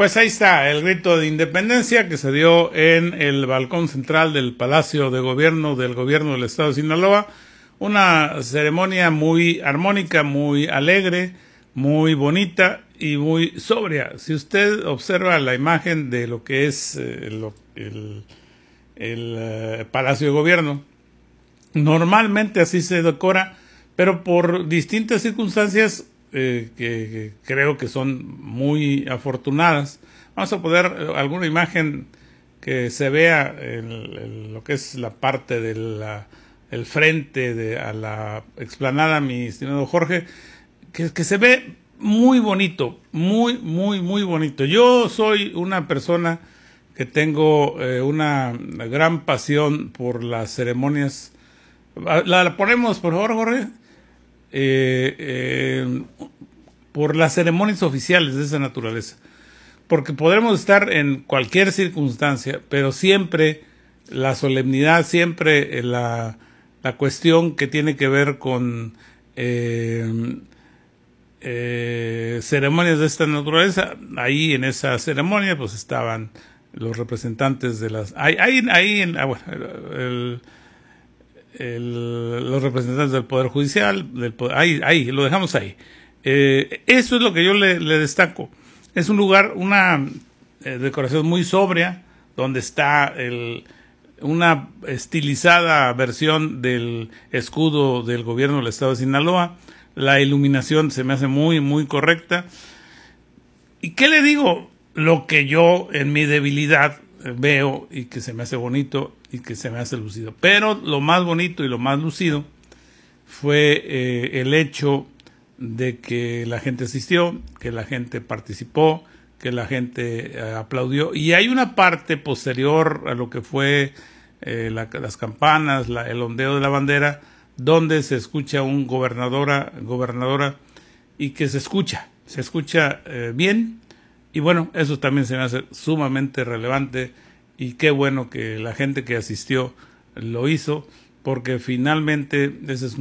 Pues ahí está el grito de independencia que se dio en el balcón central del Palacio de Gobierno del Estado de Sinaloa. Una ceremonia muy armónica, muy alegre, muy bonita y muy sobria. Si usted observa la imagen de lo que es el Palacio de Gobierno, normalmente así se decora, pero por distintas circunstancias que creo que son muy afortunadas. Vamos a poner alguna imagen que se vea en lo que es la parte del el frente a la explanada, mi estimado Jorge, que se ve muy bonito, muy bonito. Yo soy una persona que tengo una gran pasión por las ceremonias. La ponemos, por favor, Jorge. Por las ceremonias oficiales de esa naturaleza, porque podremos estar en cualquier circunstancia, pero siempre la solemnidad, siempre la cuestión que tiene que ver con ceremonias de esta naturaleza. Ahí en esa ceremonia pues estaban los representantes de las los representantes del Poder Judicial, ahí lo dejamos ahí. Eso es lo que yo le destaco. Es un lugar, una decoración muy sobria, donde está una estilizada versión del escudo del gobierno del estado de Sinaloa. La iluminación se me hace muy correcta. ¿Y qué le digo? Lo que yo en mi debilidad veo y que se me hace bonito y que se me hace lucido. Pero lo más bonito y lo más lucido fue el hecho de que la gente asistió, que la gente participó, que la gente aplaudió. Y hay una parte posterior a lo que fue las campanas, el ondeo de la bandera, donde se escucha un gobernadora, y que se escucha bien. Y bueno, eso también se me hace sumamente relevante, y qué bueno que la gente que asistió lo hizo, porque finalmente ese es